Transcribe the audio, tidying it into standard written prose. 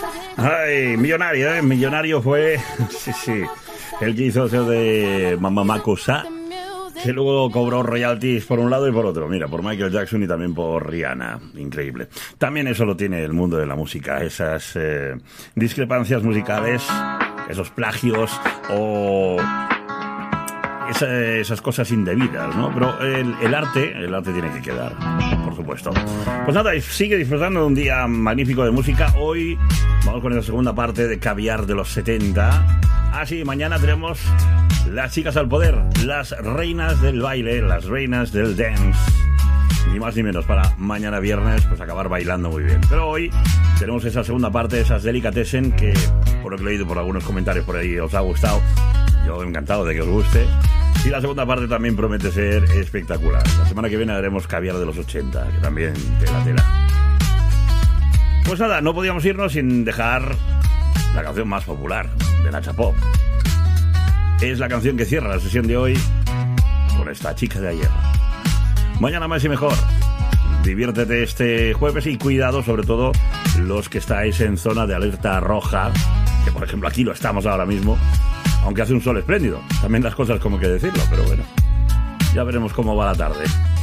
Ay, millonario, ¿eh? Millonario fue... Sí. El que hizo eso de Mamá Cosa, que luego cobró royalties por un lado y por otro. Mira, por Michael Jackson y también por Rihanna. Increíble. También eso lo tiene el mundo de la música. Esas discrepancias musicales, esos plagios o... Esas cosas indebidas, ¿no? Pero el arte tiene que quedar, por supuesto. Pues nada, sigue disfrutando de un día magnífico de música. Hoy vamos con esa segunda parte de Caviar de los 70. Sí, mañana tenemos las chicas al poder, las reinas del baile, las reinas del dance. Ni más ni menos, para mañana viernes pues acabar bailando muy bien. Pero hoy tenemos esa segunda parte, esas delicatessen, que por lo que he leído por algunos comentarios por ahí os ha gustado. Yo encantado de que os guste. Y la segunda parte también promete ser espectacular. La semana que viene haremos Caviar de los 80, que también tela. Pues nada, no podíamos irnos sin dejar la canción más popular de Nacha Pop. Es la canción que cierra la sesión de hoy con esta chica de ayer. Mañana más y mejor. Diviértete este jueves y cuidado, sobre todo los que estáis en zona de alerta roja, que por ejemplo aquí lo estamos ahora mismo. Aunque hace un sol espléndido. También las cosas como que decirlo, pero bueno. Ya veremos cómo va la tarde.